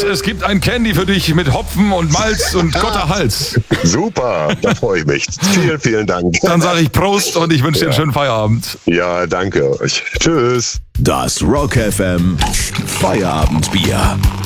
es gibt ein Candy für dich mit Hopfen und Malz und Gotterhals. Super, da freue ich mich. Vielen, vielen Dank. Dann sage ich Prost und ich wünsche dir einen schönen Feierabend. Ja, danke euch. Tschüss. Das Rock FM Feierabendbier.